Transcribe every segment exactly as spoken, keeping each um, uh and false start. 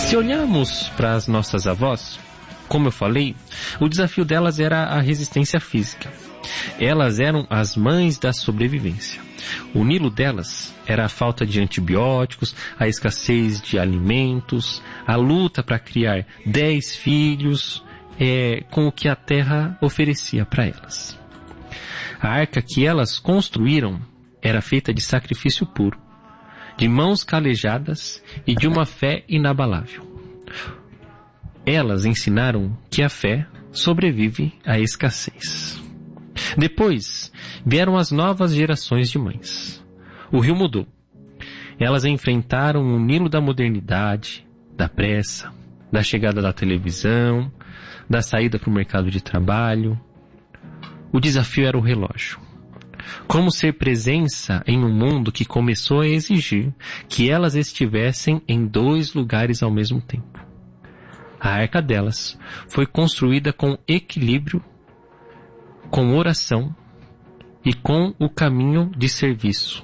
Se olharmos para as nossas avós, como eu falei, o desafio delas era a resistência física. Elas eram as mães da sobrevivência. O Nilo delas era a falta de antibióticos, a escassez de alimentos, a luta para criar dez filhos é, com o que a terra oferecia para elas. A arca que elas construíram era feita de sacrifício puro, de mãos calejadas e de uma fé inabalável. Elas ensinaram que a fé sobrevive à escassez. Depois vieram as novas gerações de mães. O rio mudou. Elas enfrentaram o Nilo da modernidade, da pressa, da chegada da televisão, da saída para o mercado de trabalho. O desafio era o relógio. Como ser presença em um mundo que começou a exigir que elas estivessem em dois lugares ao mesmo tempo. A arca delas foi construída com equilíbrio, com oração e com o caminho de serviço.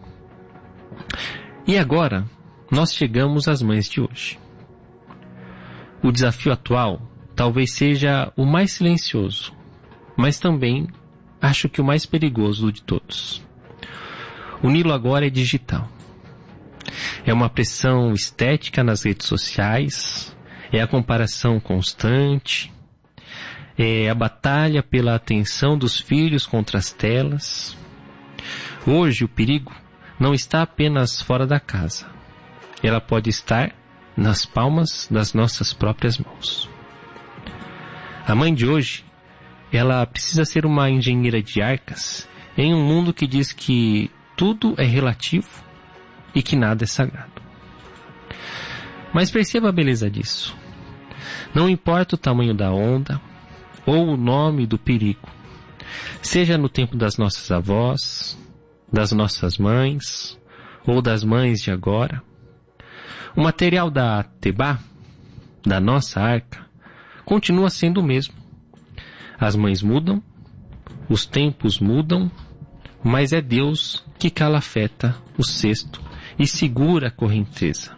E agora, nós chegamos às mães de hoje. O desafio atual talvez seja o mais silencioso, mas também acho que o mais perigoso de todos. O Nilo agora é digital. É uma pressão estética nas redes sociais, é a comparação constante, é a batalha pela atenção dos filhos contra as telas. Hoje o perigo não está apenas fora da casa. Ela pode estar nas palmas das nossas próprias mãos. A mãe de hoje, ela precisa ser uma engenheira de arcas em um mundo que diz que tudo é relativo e que nada é sagrado. Mas perceba a beleza disso. Não importa o tamanho da onda ou o nome do perigo, seja no tempo das nossas avós, das nossas mães ou das mães de agora, o material da Tebá, da nossa arca, continua sendo o mesmo. As mães mudam, os tempos mudam, mas é Deus que calafeta o cesto e segura a correnteza.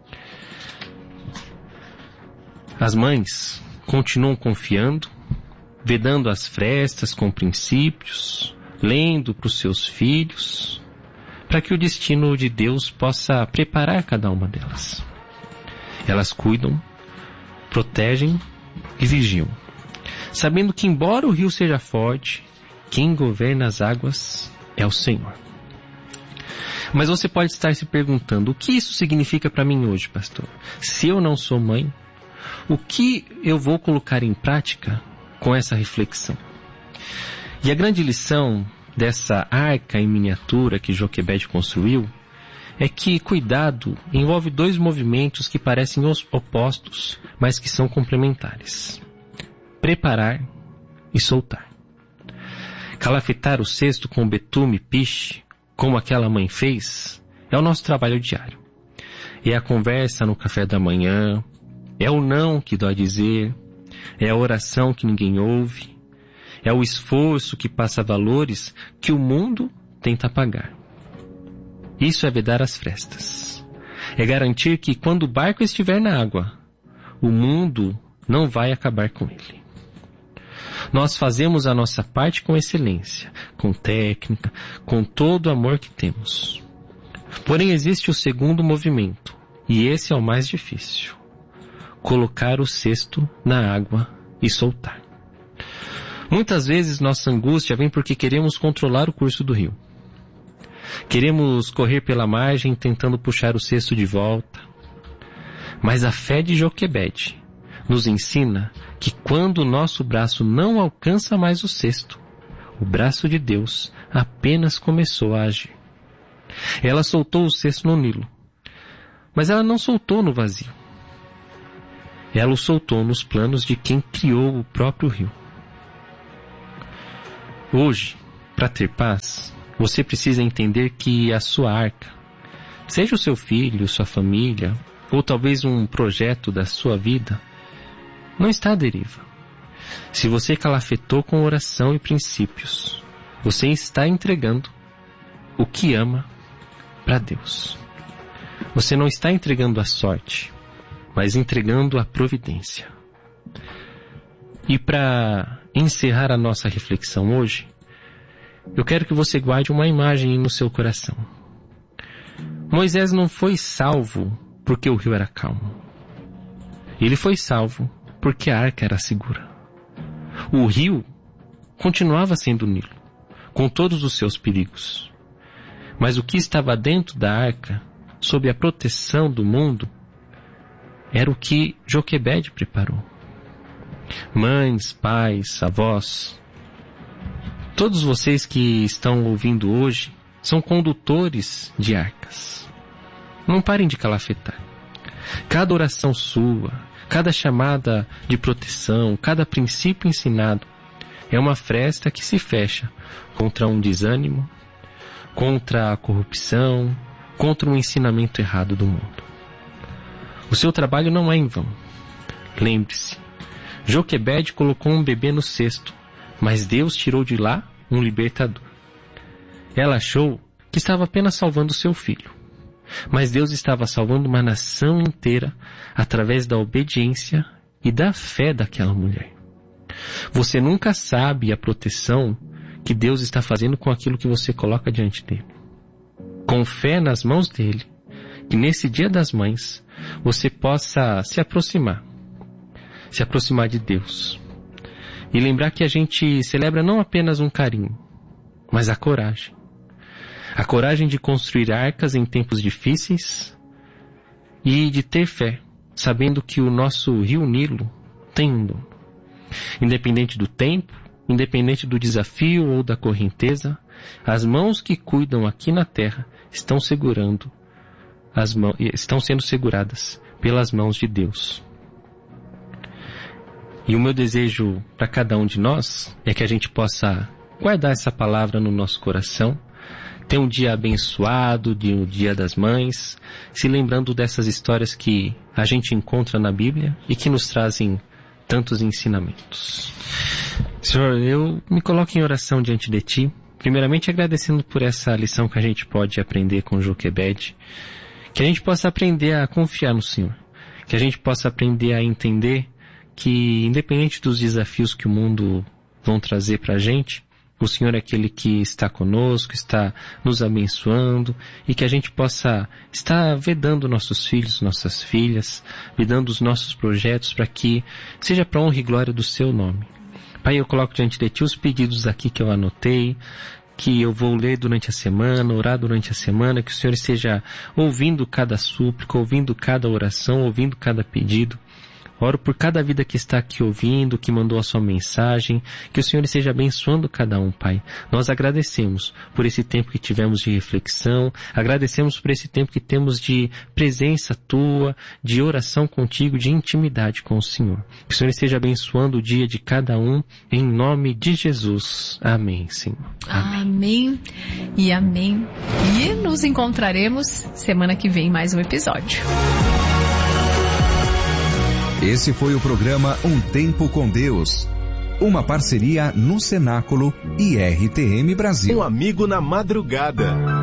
As mães continuam confiando, vedando as frestas com princípios, lendo para os seus filhos, para que o destino de Deus possa preparar cada uma delas. Elas cuidam, protegem e vigiam, sabendo que embora o rio seja forte, quem governa as águas é o Senhor. Mas você pode estar se perguntando, o que isso significa para mim hoje, pastor? Se eu não sou mãe, o que eu vou colocar em prática com essa reflexão? E a grande lição dessa arca em miniatura que Joquebede construiu é que cuidado envolve dois movimentos que parecem opostos, mas que são complementares: preparar e soltar. Calafetar o cesto com betume e piche, como aquela mãe fez, é o nosso trabalho diário. É a conversa no café da manhã, é o não que dói dizer, é a oração que ninguém ouve, é o esforço que passa valores que o mundo tenta apagar. Isso é vedar as frestas. É garantir que quando o barco estiver na água, o mundo não vai acabar com ele. Nós fazemos a nossa parte com excelência, com técnica, com todo o amor que temos. Porém, existe o segundo movimento, e esse é o mais difícil: colocar o cesto na água e soltar. Muitas vezes nossa angústia vem porque queremos controlar o curso do rio. Queremos correr pela margem tentando puxar o cesto de volta. Mas a fé de Joquebede nos ensina que quando o nosso braço não alcança mais o cesto, o braço de Deus apenas começou a agir. Ela soltou o cesto no Nilo, mas ela não soltou no vazio. Ela o soltou nos planos de quem criou o próprio rio. Hoje, para ter paz, você precisa entender que a sua arca, seja o seu filho, sua família, ou talvez um projeto da sua vida, não está à deriva. Se você calafetou com oração e princípios, você está entregando o que ama para Deus. Você não está entregando a sorte, mas entregando a providência. E para encerrar a nossa reflexão hoje, eu quero que você guarde uma imagem no seu coração. Moisés não foi salvo porque o rio era calmo. Ele foi salvo porque a arca era segura. O rio continuava sendo o Nilo, com todos os seus perigos. Mas o que estava dentro da arca, sob a proteção do mundo, era o que Joquebede preparou. Mães, pais, avós, todos vocês que estão ouvindo hoje são condutores de arcas. Não parem de calafetar. Cada oração sua, cada chamada de proteção, cada princípio ensinado é uma fresta que se fecha contra um desânimo, contra a corrupção, contra um ensinamento errado do mundo. O seu trabalho não é em vão. Lembre-se, Joquebede colocou um bebê no cesto, mas Deus tirou de lá um libertador. Ela achou que estava apenas salvando seu filho, mas Deus estava salvando uma nação inteira através da obediência e da fé daquela mulher. Você nunca sabe a proteção que Deus está fazendo com aquilo que você coloca diante dele. Com fé nas mãos dele, que nesse Dia das Mães você possa se aproximar, se aproximar de Deus. E lembrar que a gente celebra não apenas um carinho, mas a coragem. A coragem de construir arcas em tempos difíceis e de ter fé, sabendo que o nosso rio Nilo tem um dono. Independente do tempo, independente do desafio ou da correnteza, as mãos que cuidam aqui na terra estão segurando, as mãos, estão sendo seguradas pelas mãos de Deus. E o meu desejo para cada um de nós é que a gente possa guardar essa palavra no nosso coração, ter um dia abençoado, de um Dia das Mães, se lembrando dessas histórias que a gente encontra na Bíblia e que nos trazem tantos ensinamentos. Senhor, eu me coloco em oração diante de Ti, primeiramente agradecendo por essa lição que a gente pode aprender com Joquebede, que a gente possa aprender a confiar no Senhor, que a gente possa aprender a entender que, independente dos desafios que o mundo vão trazer para a gente, o Senhor é aquele que está conosco, está nos abençoando, e que a gente possa estar vedando nossos filhos, nossas filhas, vedando os nossos projetos para que seja para honra e glória do Seu nome. Pai, eu coloco diante de Ti os pedidos aqui que eu anotei, que eu vou ler durante a semana, orar durante a semana, que o Senhor esteja ouvindo cada súplica, ouvindo cada oração, ouvindo cada pedido. Oro por cada vida que está aqui ouvindo, que mandou a sua mensagem, que o Senhor esteja abençoando cada um, Pai. Nós agradecemos por esse tempo que tivemos de reflexão, agradecemos por esse tempo que temos de presença Tua, de oração contigo, de intimidade com o Senhor. Que o Senhor esteja abençoando o dia de cada um, em nome de Jesus. Amém, Senhor. Amém. Amém e amém. E nos encontraremos semana que vem em mais um episódio. Esse foi o programa Um Tempo com Deus, uma parceria no Cenáculo e R T M Brasil. Um amigo na madrugada.